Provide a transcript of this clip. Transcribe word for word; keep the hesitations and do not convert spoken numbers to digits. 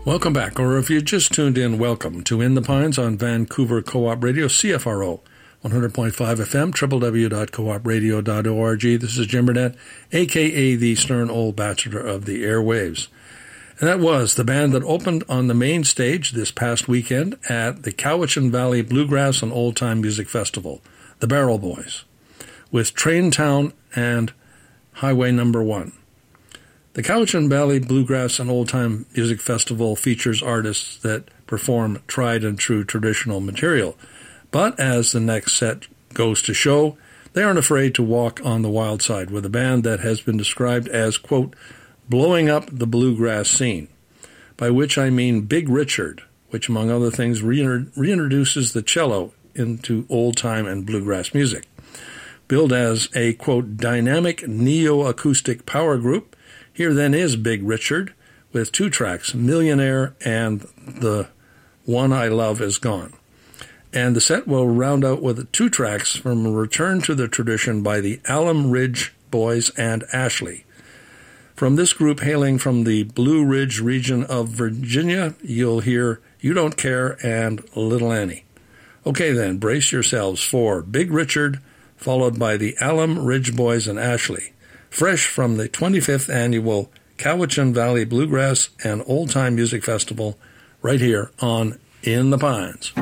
Welcome back, or if you just tuned in, welcome to In the Pines on Vancouver Co-op Radio, C F R O, one hundred point five F M, w w w dot co op radio dot org. This is Jim Burnett, a k a the stern old bachelor of the airwaves. And that was the band that opened on the main stage this past weekend at the Cowichan Valley Bluegrass and Old Time Music Festival, the Barrel Boys, with Train Town and Highway Number One. The Cowichan Valley Bluegrass and Old Time Music Festival features artists that perform tried and true traditional material. But as the next set goes to show, they aren't afraid to walk on the wild side with a band that has been described as, quote, blowing up the bluegrass scene, by which I mean Big Richard, which among other things reintroduces the cello into old-time and bluegrass music. Billed as a, quote, dynamic neo-acoustic power group, here then is Big Richard with two tracks, Millionaire and The One I Love Is Gone. And the set will round out with two tracks from a return to the tradition by the Alum Ridge Boys and Ashley. From this group hailing from the Blue Ridge region of Virginia, you'll hear You Don't Care and Little Annie. Okay then, brace yourselves for Big Richard, followed by the Alum Ridge Boys and Ashley, fresh from the twenty-fifth annual Cowichan Valley Bluegrass and Old Time Music Festival, right here on In the Pines.